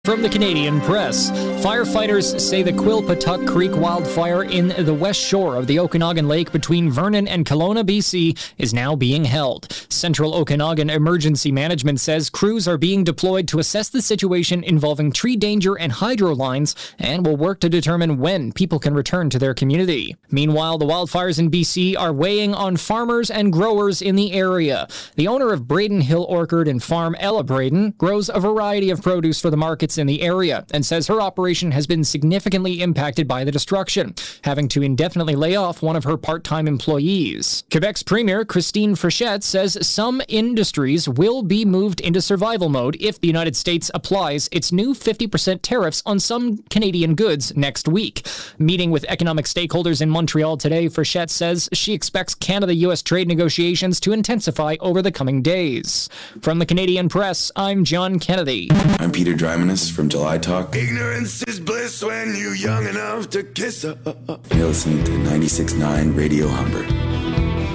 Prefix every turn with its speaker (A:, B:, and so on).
A: From the Canadian Press, firefighters say the Quilpatuck Creek wildfire in the west shore of the Okanagan Lake between Vernon and Kelowna, BC, is now being held. Central Okanagan Emergency Management says crews are being deployed to assess the situation involving tree danger and hydro lines and will work to determine when people can return to their community. Meanwhile, the wildfires in BC are weighing on farmers and growers in the area. The owner of Braden Hill Orchard and Farm, Ella Braden, grows a variety of produce for the markets in the area and says her operation has been significantly impacted by the destruction, having to indefinitely lay off one of her part-time employees. Quebec's Premier Christine Frechette says some industries will be moved into survival mode if the United States applies its new 50% tariffs on some Canadian goods next week. Meeting with economic stakeholders in Montreal today, Frechette says she expects Canada-US trade negotiations to intensify over the coming days. From the Canadian Press, I'm John Kennedy.
B: I'm Peter Drymanis from July Talk.
C: Ignorance is bliss when you're young enough to kiss her.
B: You're listening to 96.9 Radio Humber.